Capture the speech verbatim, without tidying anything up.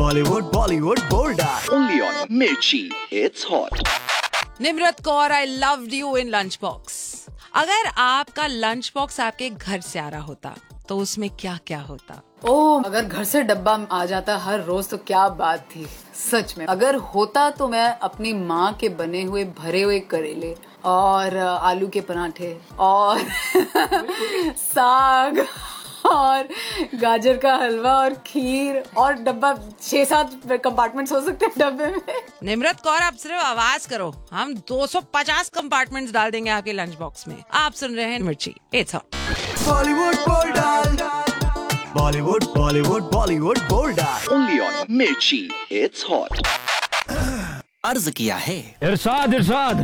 Bollywood Bollywood Bolda Only on Mirchi. It's hot. Nimrat Kaur, I loved you in lunch box. अगर आपका lunch box आपके घर से आ रहा होता तो उसमें क्या क्या होता? ओह, अगर घर से डब्बा आ जाता हर रोज तो क्या बात थी। सच में अगर होता तो मैं अपनी माँ के बने हुए भरे हुए करेले और आलू के पराठे और साग और गाजर का हलवा और खीर और डब्बा, छह सात कंपार्टमेंट्स हो सकते हैं डब्बे में। निम्रत कौर, आप सिर्फ आवाज करो, हम दो सौ पचास कंपार्टमेंट्स डाल देंगे आपके लंच बॉक्स में। आप सुन रहे हैं मिर्ची, it's hot. Bollywood Bolda Bollywood Bollywood Bollywood Bolda Only on Mirchi. It's hot. अर्ज किया है इरशाद इरशाद